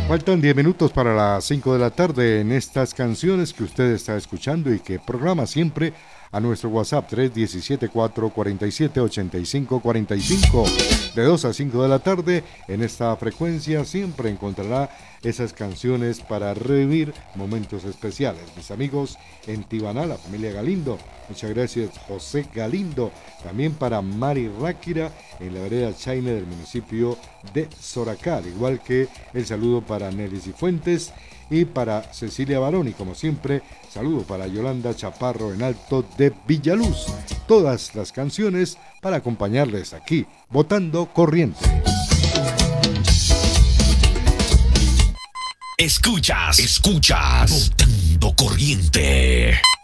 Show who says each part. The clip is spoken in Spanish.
Speaker 1: Faltan 10 minutos para las 5 de la tarde en estas canciones que usted está escuchando y que programa siempre a nuestro WhatsApp 317-447-8545. De 2 a 5 de la tarde en esta frecuencia siempre encontrará esas canciones para revivir momentos especiales. Mis amigos en Tibaná, la familia Galindo. Muchas gracias, José Galindo. También para Mari Ráquira en la vereda Chaine del municipio de Soracá. Al igual que el saludo para Nelly Cifuentes y para Cecilia Barón. Y como siempre, saludo para Yolanda Chaparro en Alto de Villaluz. Todas las canciones para acompañarles aquí, Botando Corriente.
Speaker 2: Escuchas, Botando Corriente.